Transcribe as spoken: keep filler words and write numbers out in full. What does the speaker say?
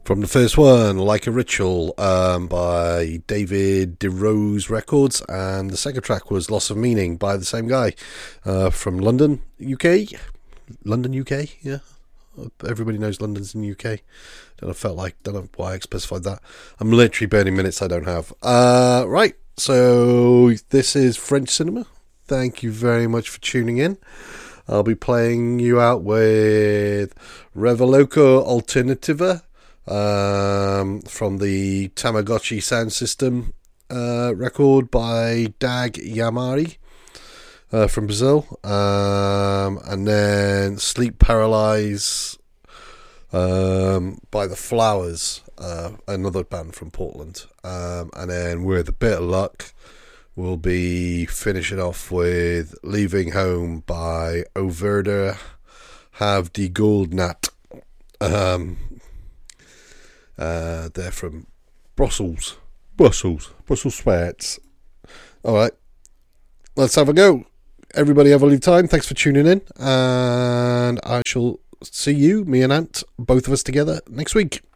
From the first one, Like a Ritual, um, by David DeRose Records, and the second track was Loss of Meaning by the same guy, uh, from London, U K. London, U K, yeah. Everybody knows London's in the U K. Don't know, I felt like, don't know why I specified that. I'm literally burning minutes I don't have. Uh, right, so this is French Cinema. Thank you very much for tuning in. I'll be playing you out with Reveloco Alternativa, um, from the Tamagotchi Sound System uh, record by Dag Yamari uh, from Brazil, um, and then Sleep Paralyze um, by The Flowers, uh, another band from Portland, um, and then with a bit of luck we'll be finishing off with Leaving Home by Overder Have Die Goldnat. Um, uh, they're from Brussels. Brussels. Brussels spats. Alright. Let's have a go. Everybody have a lovely time. Thanks for tuning in. And I shall see you, me and Ant, both of us together next week.